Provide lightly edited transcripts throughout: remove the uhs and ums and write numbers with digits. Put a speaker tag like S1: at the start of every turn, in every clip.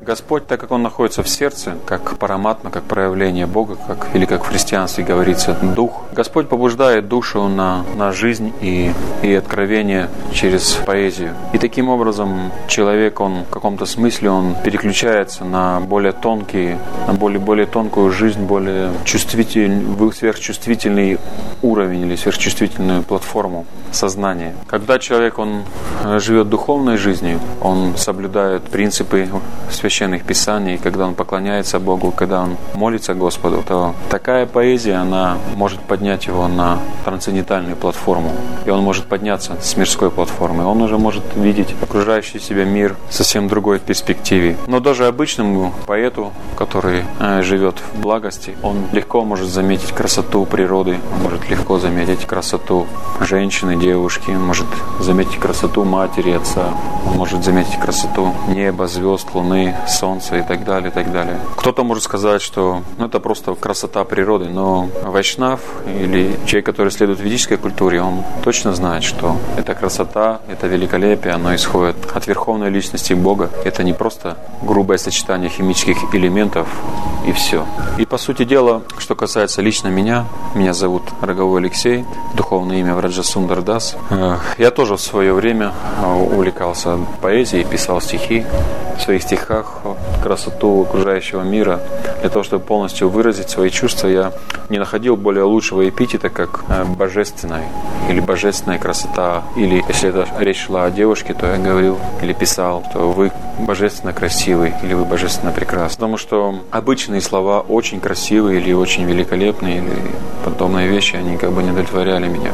S1: Господь, так как Он находится в сердце, как параматма, как проявление Бога, или как в христианстве говорится, Дух, Господь побуждает душу на жизнь и откровение через поэзию. И таким образом человек, он в каком-то смысле, он переключается на более тонкие, на более тонкую жизнь, более сверхчувствительный уровень или сверхчувствительную платформу сознания. Когда человек, он живет духовной жизнью, он соблюдает принципы священных писаний, когда он поклоняется Богу, когда он молится Господу, то такая поэзия, она может поднять его на трансцендентальную платформу. И он может подняться с мирской платформы. Он уже может видеть окружающий себя мир совсем другой перспективе. Но даже обычному поэту, который живет в благости, он легко может заметить красоту природы, он может легко заметить красоту женщины, девушки, он может заметить красоту матери, отца, он может заметить красоту неба, звезд, луны, солнца и так далее, и так далее. Кто-то может сказать, что это просто красота природы, но вайшнав или человек, который следует ведической культуре, он точно знает, что эта красота, это великолепие, оно исходит от верховной личности Бога. Это не просто грубое сочетание химических элементов и все. И по сути дела, что касается лично меня зовут Роговой Алексей, духовное имя Враджасундар Дас. Я тоже в свое время увлекался поэзией, писал стихи. В своих стихах красоту окружающего мира. Для того, чтобы полностью выразить свои чувства, я не находил более лучшего эпитета, как божественная или божественная красота. Или, если это речь шла о девушке, то я говорил или писал, что вы божественно красивый или вы божественно прекрасны. Потому что обычные слова очень красивые или очень великолепные, или подобные вещи, они как бы не удовлетворяли меня.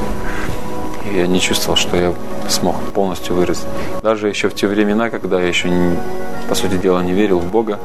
S1: И я не чувствовал, что я смог полностью выразить. Даже еще в те времена, когда я еще, по сути дела, не верил в Бога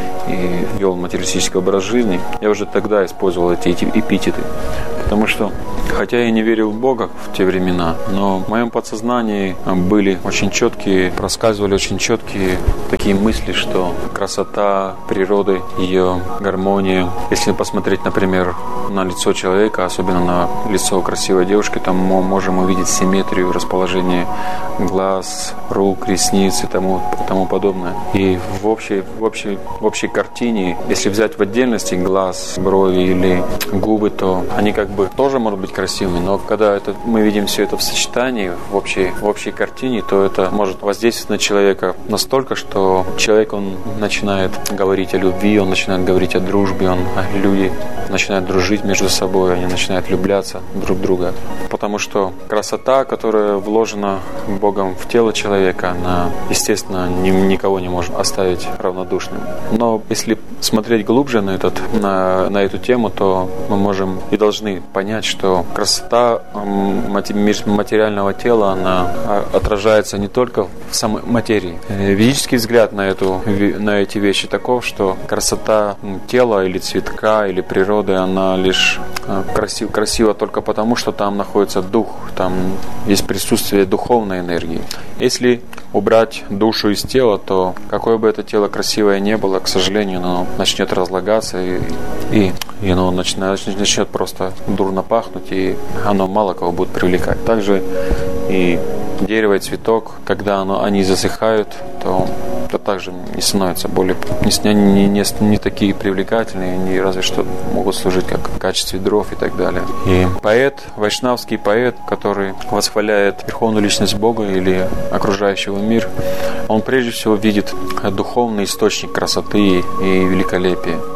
S1: и вел материалистический образ жизни, я уже тогда использовал эти эпитеты. Потому что, хотя я не верил в Бога в те времена, но в моем подсознании были очень четкие, проскальзывали очень четкие такие мысли, что красота природы, ее гармония. Если посмотреть, например, на лицо человека, особенно на лицо красивой девушки, там мы можем увидеть симметрию, расположение глаз, рук, ресниц и тому подобное. И в общей картине, если взять в отдельности глаз, брови или губы, то они как бы тоже могут быть красивыми, но когда мы видим все это в сочетании, в общей картине, то это может воздействовать на человека настолько, что человек, он начинает говорить о любви, он начинает говорить о дружбе, люди начинают дружить между собой, они начинают влюбляться друг в друга. Потому что красота, которая вложена Богом в тело человека, она, естественно, никого не может оставить равнодушным. Но если смотреть глубже на эту тему, то мы можем и должны понять, что красота материального тела, она отражается не только в самой материи. Ведический взгляд на эти вещи таков, что красота тела или цветка, или природы, она лишь красива только потому, что там находится дух, там есть присутствие духовной энергии. Если убрать душу из тела, то какое бы это тело красивое не было, к сожалению, оно начнет разлагаться и оно начнет просто дурно пахнуть, и оно мало кого будет привлекать. Также и дерево и цветок, когда они засыхают, то также не становятся не такие привлекательные, не разве что могут служить как в качестве дров и так далее. И вайшнавский поэт, который восхваляет верховную личность Бога или окружающего мир, он прежде всего видит духовный источник красоты и великолепия.